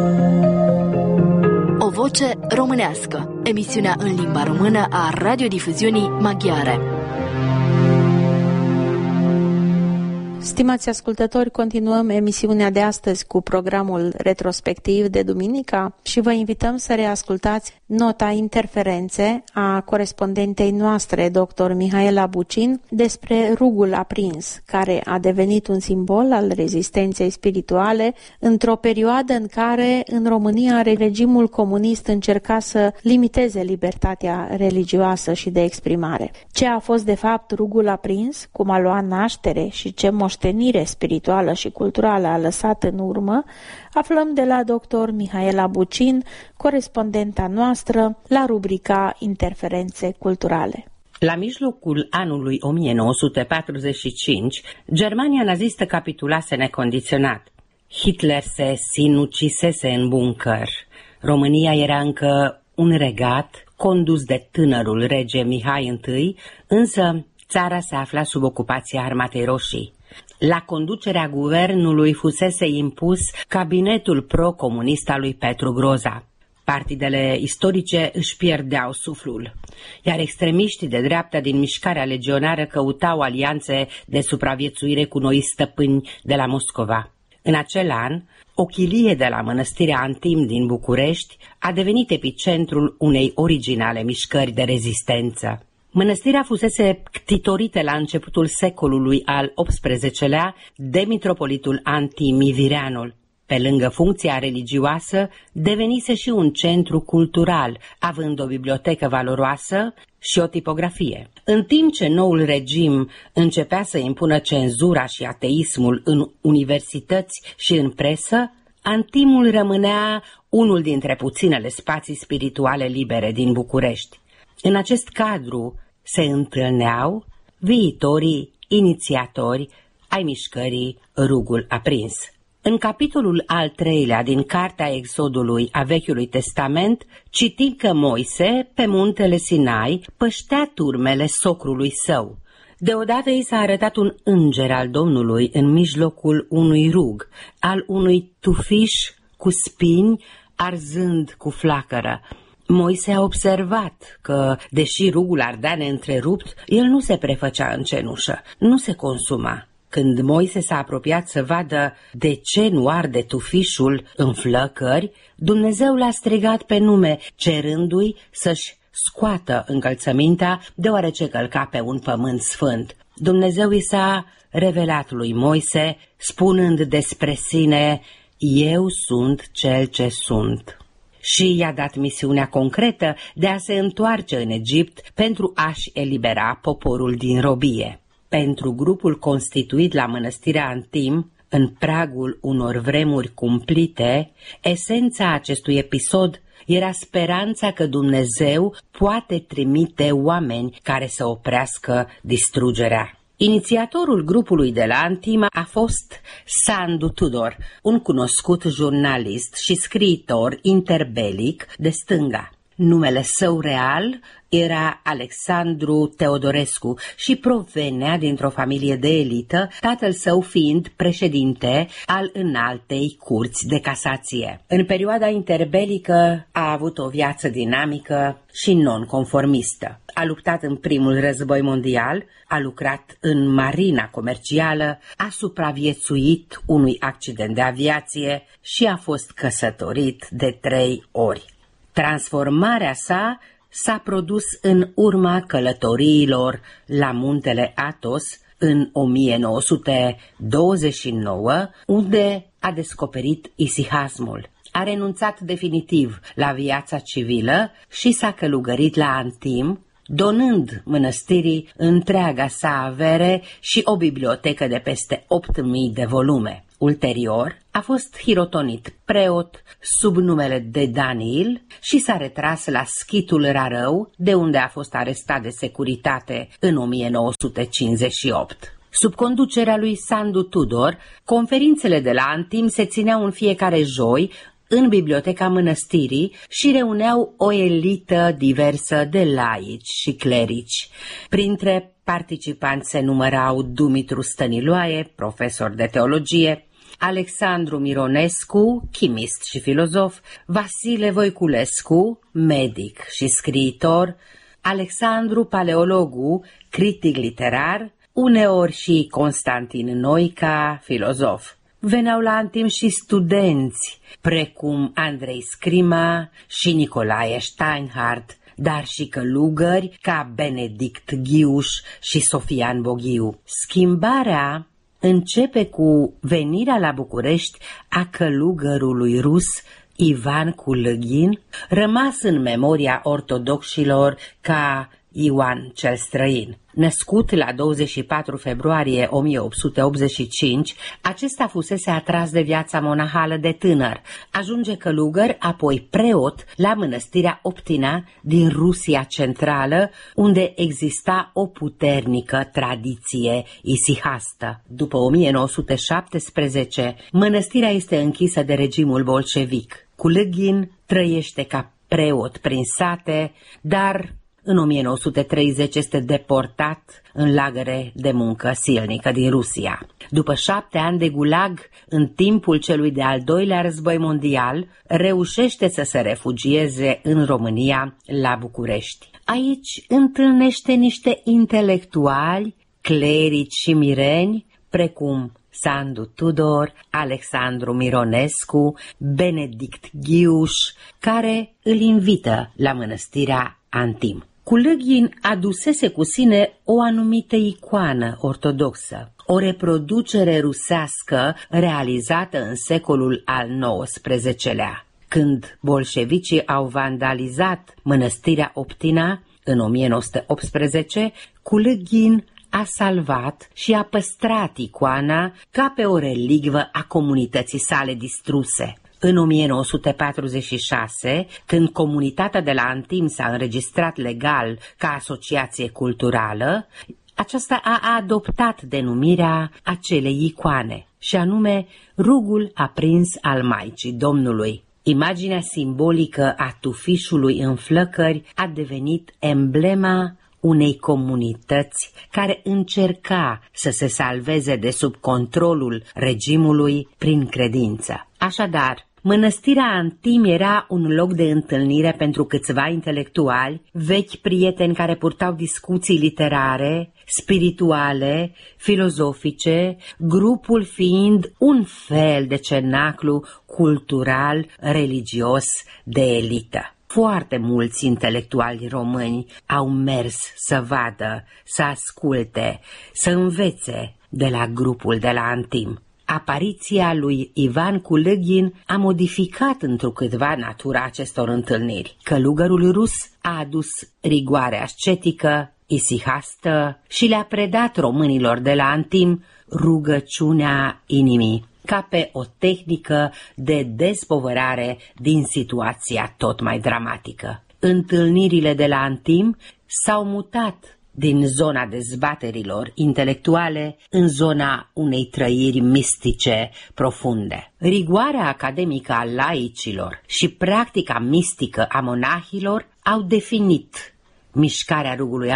O voce românească, emisiunea în limba română a radiodifuziunii maghiare. Stimați ascultători, continuăm emisiunea de astăzi cu programul retrospectiv de duminica și vă invităm să reascultați nota interferențe a corespondentei noastre, dr. Mihaela Bucin, despre rugul aprins, care a devenit un simbol al rezistenței spirituale într-o perioadă în care în România regimul comunist încerca să limiteze libertatea religioasă și de exprimare. Ce a fost de fapt rugul aprins, cum a luat naștere și ce moștenire spirituală și culturală a lăsat în urmă, aflăm de la dr. Mihaela Bucin, corespondenta noastră, la rubrica Interferențe culturale. La mijlocul anului 1945, Germania nazistă capitulase necondiționat. Hitler se sinucisese în buncăr. România era încă un regat condus de tânărul rege Mihai I, însă țara se afla sub ocupația Armatei Roșii. La conducerea guvernului fusese impus cabinetul pro-comunist al lui Petru Groza. Partidele istorice își pierdeau suflul, iar extremiștii de dreapta din mișcarea legionară căutau alianțe de supraviețuire cu noi stăpâni de la Moscova. În acel an, o chilie de la mănăstirea Antim din București a devenit epicentrul unei originale mișcări de rezistență. Mănăstirea fusese ctitorită la începutul secolului al XVIII-lea de mitropolitul Antim Mivireanul. Pe lângă funcția religioasă, devenise și un centru cultural, având o bibliotecă valoroasă și o tipografie. În timp ce noul regim începea să impună cenzura și ateismul în universități și în presă, Antimul rămânea unul dintre puținele spații spirituale libere din București. În acest cadru se întâlneau viitorii inițiatori ai mișcării Rugul Aprins. În capitolul al 3-lea din Cartea Exodului a Vechiului Testament, citim că Moise, pe muntele Sinai, păștea turmele socrului său. Deodată i s-a arătat un înger al Domnului în mijlocul unui rug, al unui tufiș cu spini, arzând cu flacără. Moise a observat că, deși rugul ardea neîntrerupt, el nu se prefăcea în cenușă, nu se consuma. Când Moise s-a apropiat să vadă de ce nu arde tufișul în flăcări, Dumnezeu l-a strigat pe nume, cerându-i să-și scoată încălțămintea, deoarece călca pe un pământ sfânt. Dumnezeu i s-a revelat lui Moise, spunând despre sine, eu sunt cel ce sunt. Și i-a dat misiunea concretă de a se întoarce în Egipt pentru a-și elibera poporul din robie. Pentru grupul constituit la mănăstirea Antim, în pragul unor vremuri cumplite, esența acestui episod era speranța că Dumnezeu poate trimite oameni care să oprească distrugerea. Inițiatorul grupului de la Antim a fost Sandu Tudor, un cunoscut jurnalist și scriitor interbelic de stânga. Numele său real era Alexandru Teodorescu și provenea dintr-o familie de elită, tatăl său fiind președinte al Înaltei Curți de Casație. În perioada interbelică a avut o viață dinamică și nonconformistă. A luptat în primul război mondial, a lucrat în marina comercială, a supraviețuit unui accident de aviație și a fost căsătorit de 3 ori. Transformarea sa s-a produs în urma călătoriilor la muntele Athos în 1929, unde a descoperit isihasmul. A renunțat definitiv la viața civilă și s-a călugărit la Antim, donând mănăstirii întreaga sa avere și o bibliotecă de peste 8.000 de volume. Ulterior, a fost hirotonit preot sub numele de Daniil și s-a retras la Schitul Rarău, de unde a fost arestat de securitate în 1958. Sub conducerea lui Sandu Tudor, conferințele de la Antim se țineau în fiecare joi în biblioteca mănăstirii și reuneau o elită diversă de laici și clerici. Printre participanți se numărau Dumitru Stăniloae, profesor de teologie, Alexandru Mironescu, chimist și filozof, Vasile Voiculescu, medic și scriitor, Alexandru Paleologu, critic literar, uneori și Constantin Noica, filozof. Veneau la Antim și studenți, precum Andrei Scrima și Nicolae Steinhardt, dar și călugări ca Benedict Ghiuș și Sofian Boghiu. Schimbarea începe cu venirea la București a călugărului rus Ivan Kulăgin, rămas în memoria ortodoxilor ca Ioan cel Străin. Născut la 24 februarie 1885, acesta fusese atras de viața monahală de tânăr. Ajunge călugăr, apoi preot la mănăstirea Optina din Rusia centrală, unde exista o puternică tradiție isihastă. După 1917, mănăstirea este închisă de regimul bolșevic. Kulăgin trăiește ca preot prin sate, dar în 1930 este deportat în lagăre de muncă silnică din Rusia. După 7 ani de gulag, în timpul celui de-al doilea război mondial, reușește să se refugieze în România, la București. Aici întâlnește niște intelectuali, clerici și mireni, precum Sandu Tudor, Alexandru Mironescu, Benedict Ghiuș, care îl invită la mănăstirea Antim. Kulăgin adusese cu sine o anumită icoană ortodoxă, o reproducere rusească realizată în secolul al XIX-lea. Când bolșevicii au vandalizat mănăstirea Optina în 1918, Kulăgin a salvat și a păstrat icoana ca pe o relicvă a comunității sale distruse. În 1946, când comunitatea de la Antim s-a înregistrat legal ca asociație culturală, aceasta a adoptat denumirea acelei icoane, și anume Rugul aprins al Maicii Domnului. Imaginea simbolică a tufișului în flăcări a devenit emblema unei comunități care încerca să se salveze de sub controlul regimului prin credință. Așadar, mănăstirea Antim era un loc de întâlnire pentru câțiva intelectuali, vechi prieteni care purtau discuții literare, spirituale, filozofice, grupul fiind un fel de cenaclu cultural, religios de elită. Foarte mulți intelectuali români au mers să vadă, să asculte, să învețe de la grupul de la Antim. Apariția lui Ivan Kulăgin a modificat întrucâtva natura acestor întâlniri. Călugărul rus a adus rigoare ascetică, isihastă și le-a predat românilor de la Antim rugăciunea inimii, ca pe o tehnică de dezpovărare din situația tot mai dramatică. Întâlnirile de la Antim s-au mutat din zona dezbaterilor intelectuale în zona unei trăiri mistice profunde. Rigoarea academică a laicilor și practica mistică a monahilor au definit mișcarea Rugului